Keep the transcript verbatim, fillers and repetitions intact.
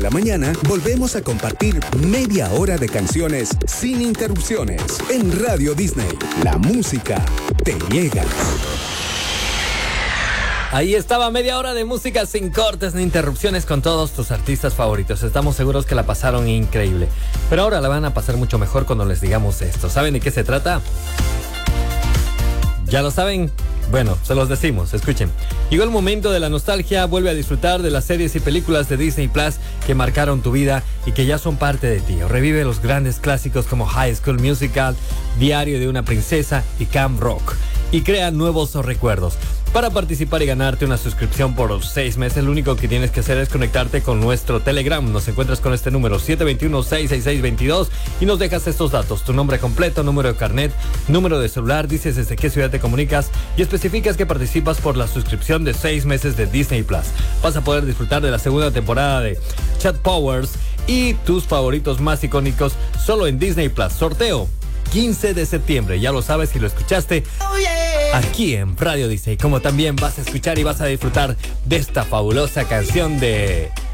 La mañana volvemos a compartir media hora de canciones sin interrupciones en Radio Disney. La música te llega. Ahí estaba media hora de música sin cortes ni interrupciones con todos tus artistas favoritos. Estamos seguros que la pasaron increíble. Pero ahora la van a pasar mucho mejor cuando les digamos esto. ¿Saben de qué se trata? ¿Ya lo saben? Bueno, se los decimos, escuchen. Llegó el momento de la nostalgia, vuelve a disfrutar de las series y películas de Disney Plus que marcaron tu vida y que ya son parte de ti. O revive los grandes clásicos como High School Musical, Diario de una Princesa y Camp Rock. Y crea nuevos recuerdos. Para participar y ganarte una suscripción por seis meses, lo único que tienes que hacer es conectarte con nuestro Telegram. Nos encuentras con este número siete dos uno, seis seis seis, dos dos y nos dejas estos datos: tu nombre completo, número de carnet, número de celular, dices desde qué ciudad te comunicas y especificas que participas por la suscripción de seis meses de Disney Plus. Vas a poder disfrutar de la segunda temporada de Chat Powers y tus favoritos más icónicos solo en Disney Plus. Sorteo quince de septiembre, ya lo sabes si lo escuchaste aquí en Radio Disney, como también vas a escuchar y vas a disfrutar de esta fabulosa canción de